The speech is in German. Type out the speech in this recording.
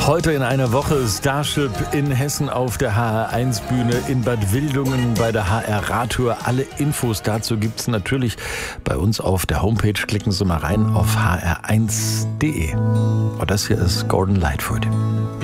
Heute in einer Woche Starship in Hessen auf der HR1-Bühne, in Bad Wildungen bei der HR-Radtour. Alle Infos dazu gibt es natürlich bei uns auf der Homepage. Klicken Sie mal rein auf hr1.de. Und das hier ist Gordon Lightfoot.